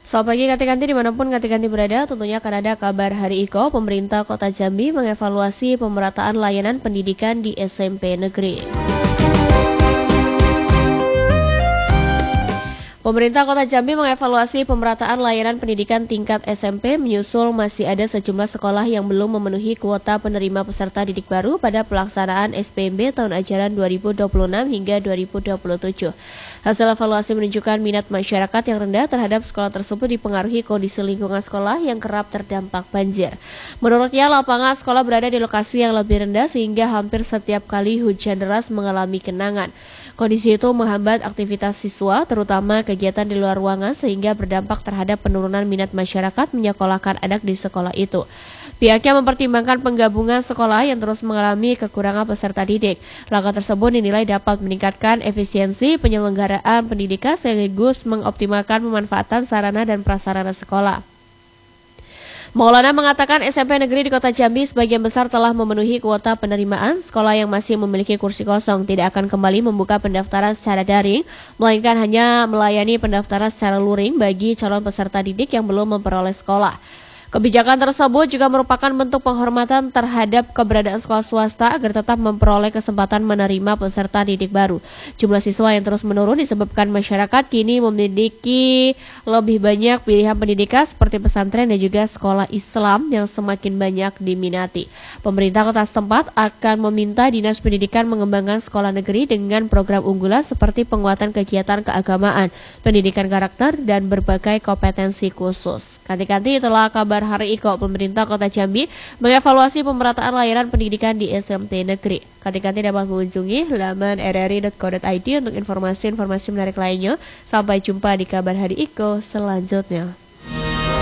Selamat pagi Kati-Kanti dimanapun Kati-Kanti berada, tentunya akan ada kabar Hari Iko. Pemerintah Kota Jambi mengevaluasi pemerataan layanan pendidikan di SMP negeri. Pemerintah Kota Jambi mengevaluasi pemerataan layanan pendidikan tingkat SMP menyusul masih ada sejumlah sekolah yang belum memenuhi kuota penerima peserta didik baru pada pelaksanaan SPMB tahun ajaran 2026 hingga 2027. Hasil evaluasi menunjukkan minat masyarakat yang rendah terhadap sekolah tersebut dipengaruhi kondisi lingkungan sekolah yang kerap terdampak banjir. Menurutnya, lapangan sekolah berada di lokasi yang lebih rendah sehingga hampir setiap kali hujan deras mengalami genangan. Kondisi itu menghambat aktivitas siswa, terutama kegiatan di luar ruangan sehingga berdampak terhadap penurunan minat masyarakat menyekolahkan anak di sekolah itu. Pihaknya mempertimbangkan penggabungan sekolah yang terus mengalami kekurangan peserta didik. Langkah tersebut dinilai dapat meningkatkan efisiensi penyelenggaraan pendidikan sekaligus mengoptimalkan pemanfaatan sarana dan prasarana sekolah. Maulana mengatakan SMP negeri di Kota Jambi sebagian besar telah memenuhi kuota penerimaan. Sekolah yang masih memiliki kursi kosong tidak akan kembali membuka pendaftaran secara daring, melainkan hanya melayani pendaftaran secara luring bagi calon peserta didik yang belum memperoleh sekolah. Kebijakan tersebut juga merupakan bentuk penghormatan terhadap keberadaan sekolah swasta agar tetap memperoleh kesempatan menerima peserta didik baru. Jumlah siswa yang terus menurun disebabkan masyarakat kini memiliki lebih banyak pilihan pendidikan seperti pesantren dan juga sekolah Islam yang semakin banyak diminati. Pemerintah kota setempat akan meminta Dinas Pendidikan mengembangkan sekolah negeri dengan program unggulan seperti penguatan kegiatan keagamaan, pendidikan karakter, dan berbagai kompetensi khusus. Kanti-kanti itulah kabar Hari Iko. Pemerintah Kota Jambi mengevaluasi pemerataan layanan pendidikan di SMP negeri. Kanti-kanti dapat mengunjungi laman rri.co.id untuk informasi-informasi menarik lainnya. Sampai jumpa di kabar Hari Iko selanjutnya.